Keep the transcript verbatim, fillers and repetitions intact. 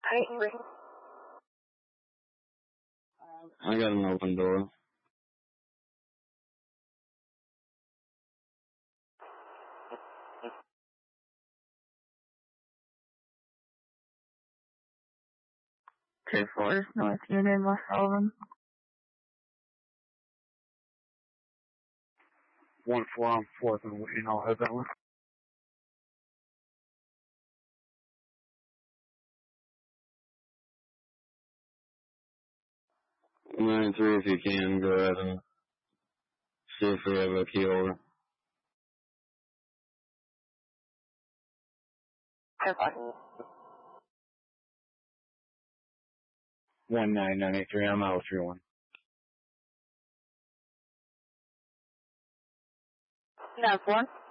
I got an open door. Two fours, North Union, West Sullivan. One four on fourth and Wayne, I'll head that one. Nine three, if you can, go ahead and see if we have a key over. One nine nine eight three. I'm out three one. Nine four.